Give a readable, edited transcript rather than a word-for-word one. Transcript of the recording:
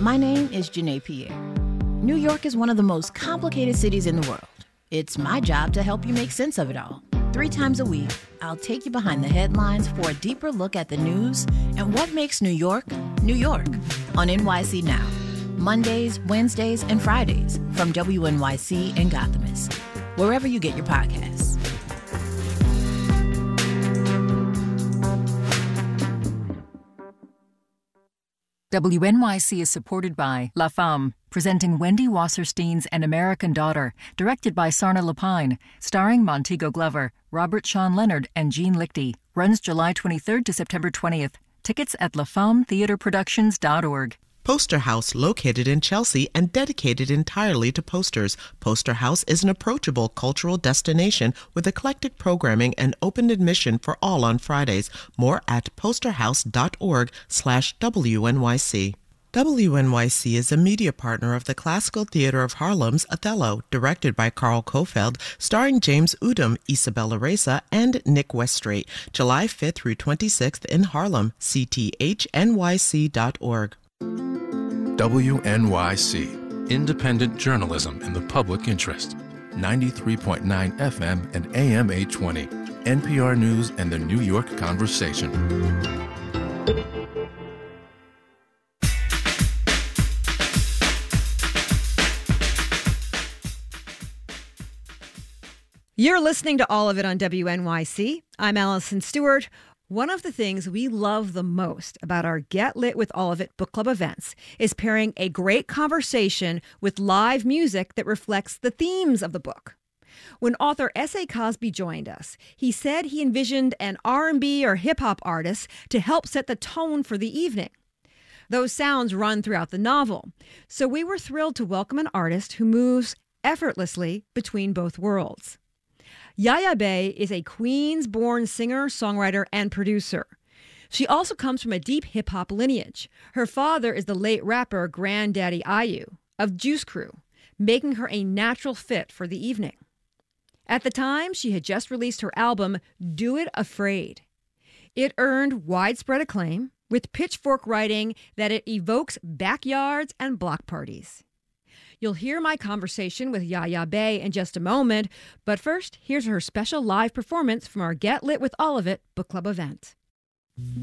My name is Janae Pierre. New York is one of the most complicated cities in the world. It's my job to help you make sense of it all. 3 times a week, I'll take you behind the headlines for a deeper look at the news and what makes New York, New York, on NYC Now. Mondays, Wednesdays, and Fridays from WNYC and Gothamist, wherever you get your podcasts. WNYC is supported by La Femme, presenting Wendy Wasserstein's An American Daughter, directed by Sarna Lapine, starring Montego Glover, Robert Sean Leonard, and Jean Lichty. Runs July 23rd to September 20th. Tickets at lafemmetheatreproductions.org. Poster House, located in Chelsea and dedicated entirely to posters. Poster House is an approachable cultural destination with eclectic programming and open admission for all on Fridays. More at posterhouse.org/WNYC. WNYC is a media partner of the Classical Theater of Harlem's Othello, directed by Carl Kofeld, starring James Udom, Isabella Reza, and Nick Westrate. July 5th through 26th in Harlem. cthnyc.org. WNYC, independent journalism in the public interest. 93.9 FM and AM 820. NPR News and the New York Conversation. You're listening to All of It on WNYC. I'm Allison Stewart. One of the things we love the most about our Get Lit with All of It book club events is pairing a great conversation with live music that reflects the themes of the book. When author S.A. Cosby joined us, he said he envisioned an R&B or hip-hop artist to help set the tone for the evening. Those sounds run throughout the novel, so we were thrilled to welcome an artist who moves effortlessly between both worlds. Yaya Bey is a Queens-born singer, songwriter, and producer. She also comes from a deep hip-hop lineage. Her father is the late rapper Granddaddy Ayu of Juice Crew, making her a natural fit for the evening. At the time, she had just released her album, Do It Afraid. It earned widespread acclaim, with Pitchfork writing that it evokes backyards and block parties. You'll hear my conversation with Yaya Bey in just a moment, but first, here's her special live performance from our Get Lit with All of It book club event.